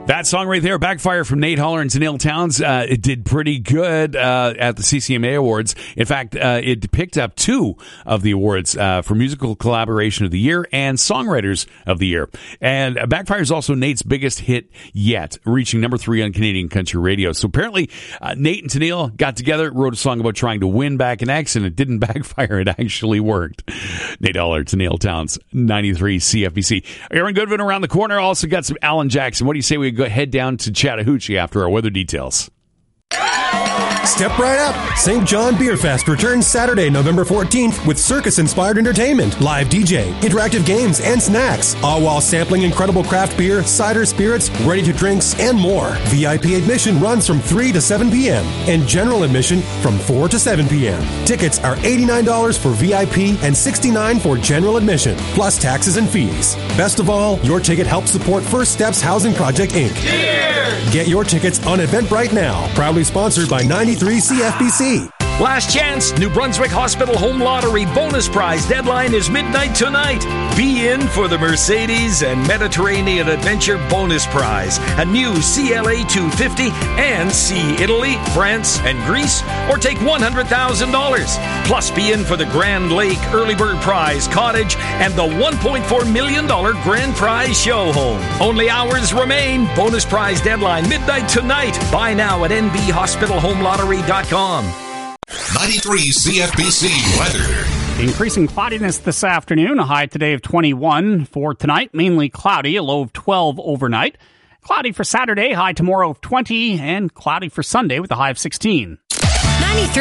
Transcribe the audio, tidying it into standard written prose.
That song right there, Backfire from Nate Holler and Tenille Townes, it did pretty good at the CCMA Awards. In fact, it picked up 2 of the awards for Musical Collaboration of the Year and Songwriters of the Year. And Backfire is also Nate's biggest hit yet, reaching number 3 on Canadian country radio. So apparently, Nate and Tenille got together, wrote a song about trying to win back an ex, and it didn't backfire. It actually worked. Nate Holler, Tenille Townes, 93 CFBC. Aaron Goodwin around the corner. Also got some Alan Jackson. What do you say we go head down to Chattahoochee after our weather details? Step right up. St. John Beer Fest returns Saturday, November 14th with circus-inspired entertainment, live DJ, interactive games, and snacks, all while sampling incredible craft beer, cider spirits, ready-to-drinks, and more. VIP admission runs from 3 to 7 p.m. and general admission from 4 to 7 p.m. Tickets are $89 for VIP and $69 for general admission, plus taxes and fees. Best of all, your ticket helps support First Steps Housing Project, Inc. Cheers! Get your tickets on Eventbrite now. Proudly sponsored by 93 CFBC. Last chance, New Brunswick Hospital Home Lottery bonus prize deadline is midnight tonight. Be in for the Mercedes and Mediterranean Adventure bonus prize, a new CLA 250, and see Italy, France, and Greece, or take $100,000. Plus, be in for the Grand Lake Early Bird Prize Cottage and the $1.4 million Grand Prize Show Home. Only hours remain. Bonus prize deadline midnight tonight. Buy now at nbhospitalhomelottery.com. 93 CFBC weather. Increasing cloudiness this afternoon. A high today of 21. For tonight, mainly cloudy. A low of 12 overnight. Cloudy for Saturday. High tomorrow of 20. And cloudy for Sunday with a high of 16. 93